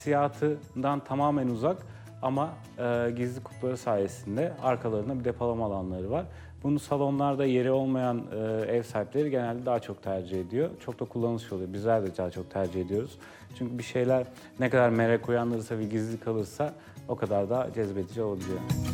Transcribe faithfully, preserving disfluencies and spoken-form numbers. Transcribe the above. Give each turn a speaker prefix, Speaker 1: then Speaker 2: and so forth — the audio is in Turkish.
Speaker 1: Hissiyatından tamamen uzak ama e, gizli kupları sayesinde arkalarında bir depolama alanları var. Bunu salonlarda yeri olmayan e, ev sahipleri genelde daha çok tercih ediyor. Çok da kullanışlı oluyor. Bizler de daha çok tercih ediyoruz. Çünkü bir şeyler ne kadar merak uyandırırsa ve gizli kalırsa o kadar da cezbedici olabiliyor.